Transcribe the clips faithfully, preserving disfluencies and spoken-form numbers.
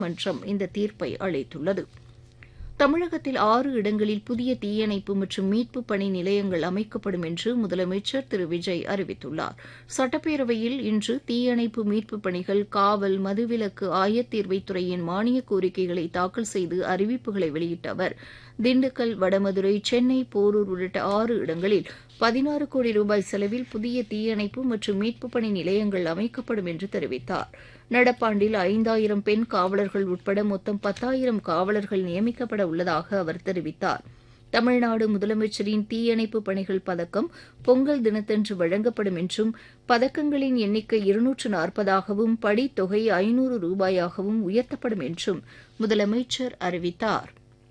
மன்றம் இந்த தீர்ப்பை அளித்துள்ளது. தமிழகத்தில் ஆறு இடங்களில் புதிய தீயணைப்பு மற்றும் மீட்புப் பணி நிலையங்கள் அமைக்கப்படும் என்று முதலமைச்சர் திரு விஜய் அறிவித்துள்ளார். சட்டப்பேரவையில் இன்று தீயணைப்பு மீட்புப் பணிகள், காவல், மதுவிலக்கு, ஆயத்தீர்வைத்துறையின் மானிய கோரிக்கைகளை தாக்கல் செய்து அறிவிப்புகளை வெளியிட்ட அவர், திண்டுக்கல், வடமதுரை, சென்னை, போரூர் உள்ளிட்ட ஆறு இடங்களில் பதினாறு கோடி ரூபாய் செலவில் புதிய தீயணைப்பு மற்றும் மீட்புப் பணி நிலையங்கள் அமைக்கப்படும் என்று தெரிவித்தார். நடப்பாண்டில் ஐந்தாயிரம் பெண் காவலர்கள் உட்பட மொத்தம் பத்தாயிரம் காவலர்கள் நியமிக்கப்பட உள்ளதாக அவர் தெரிவித்தார். தமிழ்நாடு முதலமைச்சரின் தீயணைப்பு பணிகள் பதக்கம் பொங்கல் தினத்தன்று வழங்கப்படும் என்றும், பதக்கங்களின் எண்ணிக்கை இருநூற்று நாற்பதாகவும் படித்தொகை ஐநூறு ரூபாயாகவும் உயர்த்தப்படும் என்றும் முதலமைச்சர் அறிவித்தார்.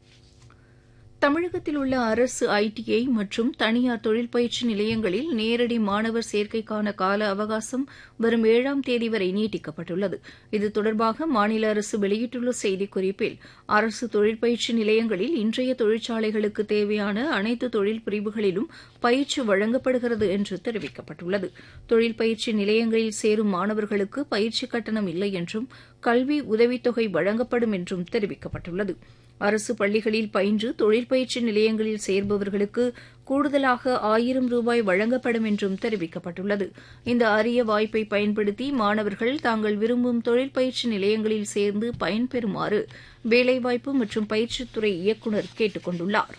தமிழகத்தில் உள்ள அரசு ஐடிஐ மற்றும் தனியார் தொழில் பயிற்சி நிலையங்களில் நேரடி மாணவர் சேர்க்கைக்கான கால அவகாசம் வரும் ஏழாம் தேதி வரை நீட்டிக்கப்பட்டுள்ளது. இது தொடர்பாக மாநில அரசு வெளியிட்டுள்ள செய்திக்குறிப்பில், அரசு தொழில் பயிற்சி நிலையங்களில் இன்றைய தொழிற்சாலைகளுக்கு தேவையான அனைத்து தொழில் பிரிவுகளிலும் பயிற்சி வழங்கப்படுகிறது என்று தெரிவிக்கப்பட்டுள்ளது. தொழில் பயிற்சி நிலையங்களில் சேரும் மாணவர்களுக்கு பயிற்சி கட்டணம் இல்லை என்றும், கல்வி உதவித்தொகை வழங்கப்படும் என்றும் தெரிவிக்கப்பட்டுள்ளது. அரசு பள்ளிகளில் பயின்று தொழில் பயிற்சி நிலையங்களில் சேர்பவர்களுக்கு கூடுதலாக ஆயிரம் ரூபாய் வழங்கப்படும் என்றும் தெரிவிக்கப்பட்டுள்ளது. இந்த அரிய வாய்ப்பை பயன்படுத்தி மாணவர்கள் தாங்கள் விரும்பும் தொழில் பயிற்சி நிலையங்களில் சேர்ந்து பயன்பெறுமாறு வேலைவாய்ப்பு மற்றும் பயிற்சித்துறை இயக்குநர் கேட்டுக் கொண்டுள்ளார்.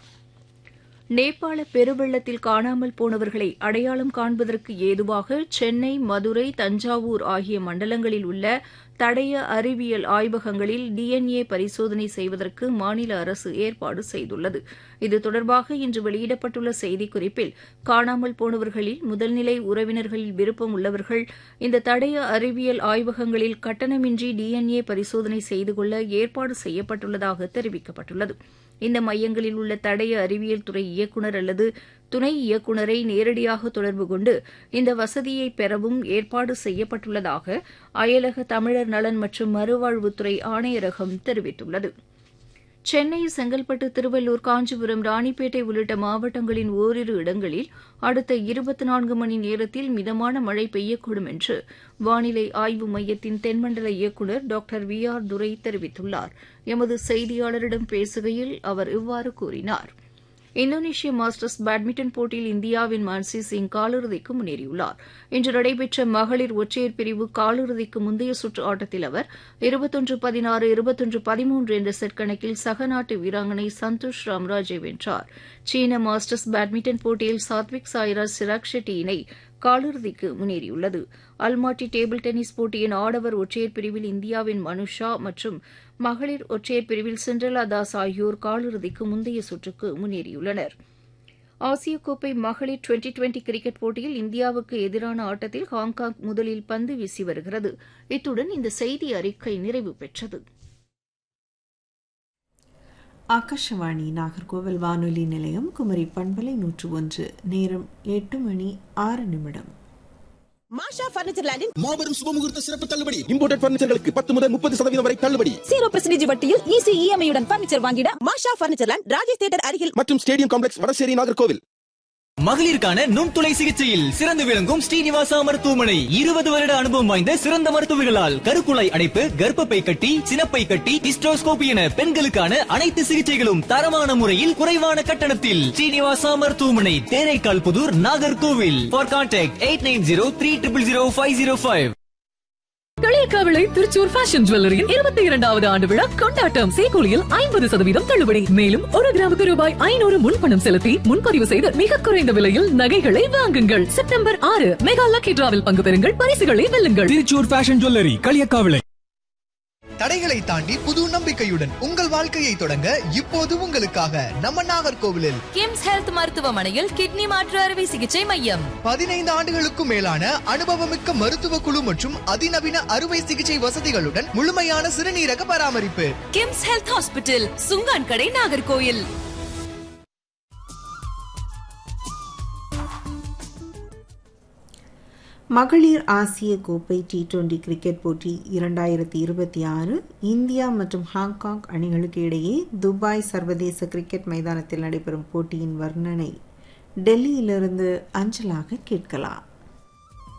நேபாள பெருவெள்ளத்தில் காணாமல் போனவர்களை அடையாளம் காண்பதற்கு ஏதுவாக சென்னை, மதுரை, தஞ்சாவூர் ஆகிய மண்டலங்களில் உள்ள தடய அறிவியல் ஆய்வகங்களில் டிஎன்ஏ பரிசோதனை செய்வதற்கு மாநில அரசு ஏற்பாடு செய்துள்ளது. இது தொடர்பாக இன்று வெளியிடப்பட்டுள்ள செய்திக்குறிப்பில், காணாமல் போனவர்களில் முதல்நிலை உறவினர்களில் விருப்பம் உள்ளவர்கள் இந்த தடய அறிவியல் ஆய்வகங்களில் கட்டணமின்றி டிஎன்ஏ பரிசோதனை செய்து கொள்ள ஏற்பாடு செய்யப்பட்டுள்ளதாக தெரிவிக்கப்பட்டுள்ளது. இந்த மையங்களில் உள்ள தடய அறிவியல் துறை இயக்குநர் அல்லது துணை இயக்குநரை நேரடியாக தொடர்பு கொண்டு இந்த வசதியை பெறவும் ஏற்பாடு செய்யப்பட்டுள்ளதாக அயலக தமிழர் நலன் மற்றும் மறுவாழ்வுத்துறை ஆணையரகம் தெரிவித்துள்ளது. சென்னை, செங்கல்பட்டு, திருவள்ளூர், காஞ்சிபுரம், ராணிப்பேட்டை உள்ளிட்ட மாவட்டங்களின் ஓரிரு இடங்களில் அடுத்த இருபத்தி நான்கு மணி நேரத்தில் மிதமான மழை பெய்யக்கூடும் என்று வானிலை ஆய்வு மையத்தின் தென்மண்டல இயக்குநர் டாக்டர் வி ஆர் துரை தெரிவித்துள்ளார். எமது செய்தியாளரிடம் பேசுகையில் அவர் இவ்வாறு கூறினார். இந்தோனேஷிய மாஸ்டர்ஸ் பேட்மிண்டன் போட்டியில் இந்தியாவின் மான்சி சிங் காலிறுதிக்கு முன்னேறியுள்ளார். இன்று நடைபெற்ற மகளிர் ஒற்றையர் பிரிவு காலிறுதிக்கு முந்தைய சுற்று ஆட்டத்தில் அவர் இருபத்தொன்று பதினாறு, இருபத்தொன்று பதிமூன்று என்ற செட் கணக்கில் சக நாட்டு வீராங்கனை சந்தோஷ் ராம்ராஜை வென்றார். சீன மாஸ்டர்ஸ் பேட்மிண்டன் போட்டியில் சாத்விக் சாய்ராஜ் சிராக் ஷெட்டி இணை காலிறுதிக்கு முன்னேறியுள்ளது. அல்மாட்டி டேபிள் டென்னிஸ் போட்டியின் ஆடவர் ஒற்றையர் பிரிவில் இந்தியாவின் மனுஷா மற்றும் மகளிர் ஒற்றையர் பிரிவில் சிண்ட்ரெலா தாஸ் ஆகியோர் காலிறுதிக்கு முந்தைய சுற்றுக்கு முன்னேறியுள்ளனர். ஆசிய கோப்பை மகளிர் டுவெண்டி டுவெண்டி கிரிக்கெட் போட்டியில் இந்தியாவுக்கு எதிரான ஆட்டத்தில் ஹாங்காங் முதலில் பந்து வீசி வருகிறது. இத்துடன் இந்த செய்தி அறிக்கை நிறைவு பெற்றது. ஆகாஷவாணி நாகர்கோவில் வானொலி நிலையம், குமரி பண்பலை நூற்று ஒன்று. நேரம் எட்டு மணி ஆறு நிமிடம். மாஷா பர்னிச்சர் லேண்டின் மாபெரும் சுபமுகூர்த்த சிறப்பு தள்ளுபடி. இம்போர்ட்டட் பர்னிச்சர்களுக்கு பத்து முதல் முப்பது சதவீதம் வரை தள்ளுபடி. ஜீரோ பர்சன்டேஜ் வட்டியில் ஈஸி இஎம்ஐ உடன் பர்னிச்சர் வாங்கிட மாஷா பர்னிச்சர் லேண்ட், ராஜேஷ் தியேட்டர் அருகில் மற்றும் ஸ்டேடியம் காம்ப்ளெக்ஸ், வடசேரி, நாகர்கோவில். மகளிருக்கான நுண்துளை சிகிச்சையில் சிறந்து விளங்கும் ஸ்ரீனிவாசா மருத்துவமனை இருபது வருட அனுபவம் வாய்ந்த சிறந்த மருத்துவர்களால் கருக்குழாய் அடைப்பு, கர்ப்பப்பை கட்டி, சினப்பை கட்டி, ஹிஸ்டோஸ்கோபி என பெண்களுக்கான அனைத்து சிகிச்சைகளும் தரமான முறையில் குறைவான கட்டணத்தில். ஸ்ரீனிவாசா மருத்துவமனை, Theraikkal Pudur, Nagercoil. For contact eight nine zero three triple zero five zero five. Kaliyakkavilai Thrissur fashion ஜுவல்லரியின் இருபத்தி இரண்டாவது ஆண்டு விழா கொண்டாட்டம். சேகூலியில் ஐம்பது சதவீதம் தள்ளுபடி. மேலும் ஒரு கிராமுக்கு ரூபாய் ஐநூறு முன்பணம் செலுத்தி முன்பதிவு செய்து மிக குறைந்த விலையில் நகைகளை வாங்குங்கள். செப்டம்பர் ஆறு மெகா லக்கி டிராவில் பங்கு பெறுங்கள், பரிசுகளை வெல்லுங்கள். Thrissur fashion jewellery, Kaliyakkavilai. தடைகளை தாண்டி புது நம்பிக்கையுடன் உங்கள் வாழ்க்கையை தொடங்க இப்போது உங்களுக்காக நம்ம நாகர்கோவிலில் கிம்ஸ் ஹெல்த் மருத்துவமனையில் கிட்னி மாற்று அறுவை சிகிச்சை மையம். பதினைந்து ஆண்டுகளுக்கும் மேலான அனுபவமிக்க மருத்துவ குழு மற்றும் அதிநவீன அறுவை சிகிச்சை வசதிகளுடன் முழுமையான சிறுநீரக பராமரிப்பு. கிம்ஸ் ஹெல்த் ஹாஸ்பிட்டல், சுங்கான் கடை, நாகர்கோவில். மகளிர் ஆசிய கோப்பை டி டுவெண்டி கிரிக்கெட் போட்டி இரண்டாயிரத்தி இருபத்தி ஆறு இந்தியா மற்றும் ஹாங்காங் அணிகளுக்கு இடையே துபாய் சர்வதேச கிரிக்கெட் மைதானத்தில் நடைபெறும் போட்டியின் வர்ணனை டெல்லியிலிருந்து அஞ்சலாக கேட்கலாம்.